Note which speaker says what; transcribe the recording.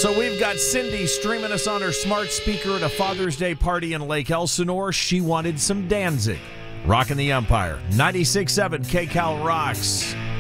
Speaker 1: So we've got Cindy streaming us on her smart speaker at a Father's Day party in Lake Elsinore. She wanted some Danzig. Rocking the Empire. 96.7 KCAL rocks.